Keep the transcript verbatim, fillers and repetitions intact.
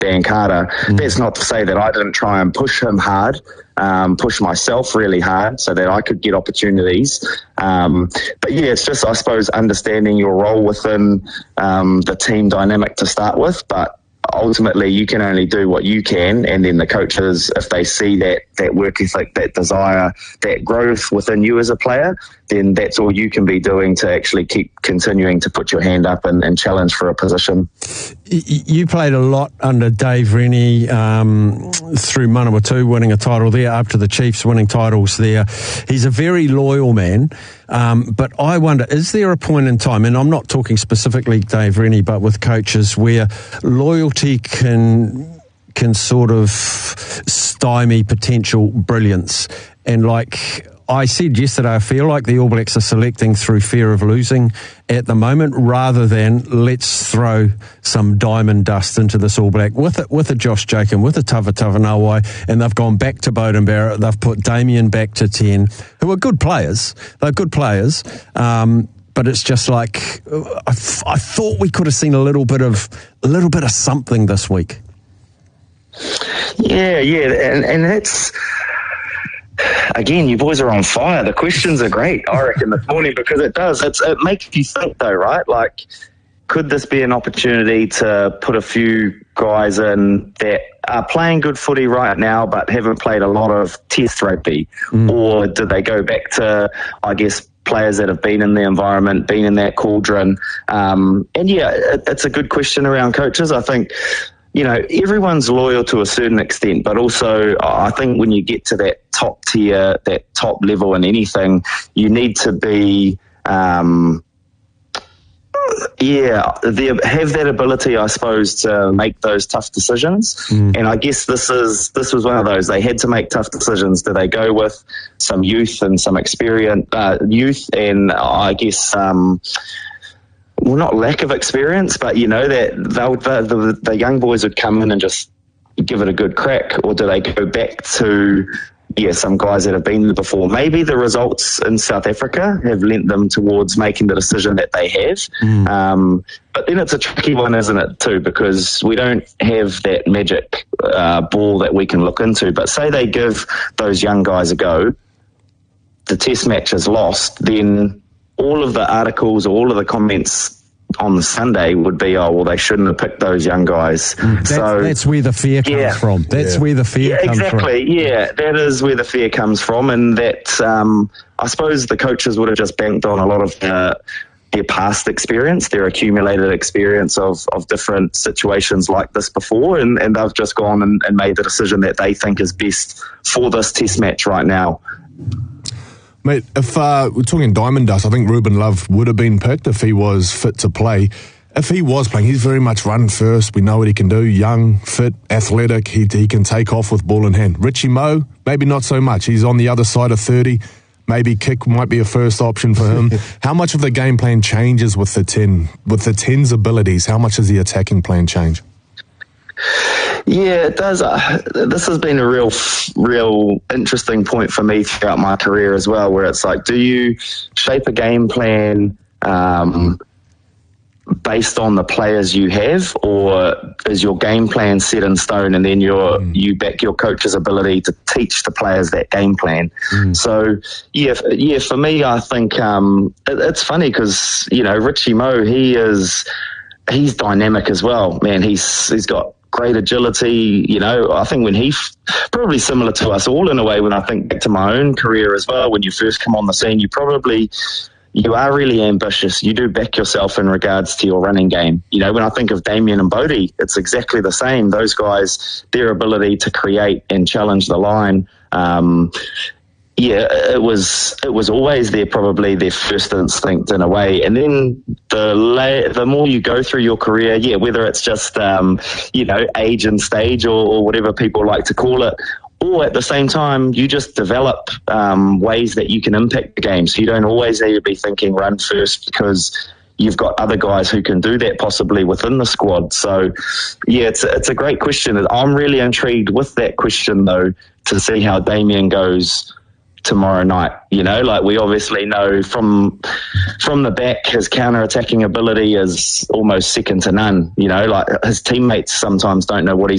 Dan Carter. Mm. That's not to say that I didn't try and push him hard, um, push myself really hard so that I could get opportunities. Um, but yeah, it's just, I suppose, understanding your role within um, the team dynamic to start with. But ultimately, you can only do what you can, and then the coaches, if they see that, that work ethic, that desire, that growth within you as a player, then that's all you can be doing to actually keep continuing to put your hand up and, and challenge for a position. You played a lot under Dave Rennie um, through Manawatu, winning a title there, up to the Chiefs winning titles there. He's a very loyal man, um, but I wonder, is there a point in time, and I'm not talking specifically Dave Rennie, but with coaches, where loyalty can can sort of stymie potential brilliance? And like I said yesterday, I feel like the All Blacks are selecting through fear of losing at the moment, rather than let's throw some diamond dust into this All Black with it, with a Josh Jacob, with a Tava Tavanawai, and they've gone back to Beauden Barrett. They've put Damien back to ten, who are good players. They're good players, um, but it's just like I, th- I thought we could have seen a little bit of a little bit of something this week. Yeah, yeah, and and that's. Again, you boys are on fire. The questions are great, I reckon, this morning, because it does. It's, it makes you think, though, right? Like, could this be an opportunity to put a few guys in that are playing good footy right now but haven't played a lot of test rugby? Mm. Or do they go back to, I guess, players that have been in the environment, been in that cauldron? Um, and, yeah, it, it's a good question around coaches. I think, you know, everyone's loyal to a certain extent, but also I think when you get to that top tier, that top level in anything, you need to be, um, yeah, the, have that ability, I suppose, to make those tough decisions. Mm. And I guess this is this was one of those. They had to make tough decisions. Do they go with some youth and some experience, uh, youth and I guess um, well, not lack of experience, but, you know, that they'll, the, the, the young boys would come in and just give it a good crack? Or do they go back to, yeah, some guys that have been there before? Maybe the results in South Africa have lent them towards making the decision that they have. Mm. Um, but then it's a tricky one, isn't it, too, because we don't have that magic uh, ball that we can look into. But say they give those young guys a go, the test match is lost, then all of the articles, all of the comments on the Sunday would be, oh, well, they shouldn't have picked those young guys. Mm, that's, so that's where the fear comes yeah. from. That's yeah. where the fear yeah, comes exactly. from. Yeah, that is where the fear comes from. And that, um, I suppose the coaches would have just banked on a lot of uh, their past experience, their accumulated experience of, of different situations like this before. And, and they've just gone and, and made the decision that they think is best for this test match right now. Mate, if uh, we're talking diamond dust, I think Ruben Love would have been picked if he was fit to play. If he was playing, he's very much run first. We know what he can do. Young, fit, athletic. He, he can take off with ball in hand. Richie Moe, maybe not so much. He's on the other side of thirty. Maybe kick might be a first option for him. How much of the game plan changes with the ten? With the ten's abilities, how much does the attacking plan change? Yeah, it does. Uh, this has been a real, real interesting point for me throughout my career as well, where it's like, do you shape a game plan um, based on the players you have, or is your game plan set in stone and then you're, mm. you back your coach's ability to teach the players that game plan? Mm. So, yeah, yeah, for me, I think um, it, it's funny because, you know, Richie Moe, he is, he's dynamic as well, man. He's He's got great agility, you know. I think when he, probably similar to us all in a way, when I think back to my own career as well, when you first come on the scene, you probably, you are really ambitious. You do back yourself in regards to your running game. You know, when I think of Damien and Bodie, it's exactly the same. Those guys, their ability to create and challenge the line, um, yeah, it was it was always their probably their first instinct in a way. And then the la- the more you go through your career, yeah, whether it's just um, you know, age and stage or, or whatever people like to call it, or at the same time you just develop um, ways that you can impact the game. So you don't always need to be thinking run first, because you've got other guys who can do that possibly within the squad. So, yeah, it's it's a great question. I'm really intrigued with that question, though, to see how Damien goes tomorrow night. You know, like, we obviously know from from the back, his counter-attacking ability is almost second to none. You know, like, his teammates sometimes don't know what he's